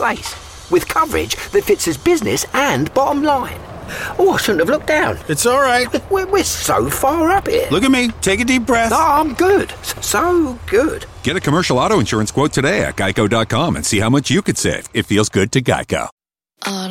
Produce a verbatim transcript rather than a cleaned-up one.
place, with coverage that fits his business and bottom line. Oh, I shouldn't have looked down. It's all right. We're, we're so far up here. Look at me. Take a deep breath. No, I'm good. So good. Get a commercial auto insurance quote today at geico dot com and see how much you could save. It feels good to Geico.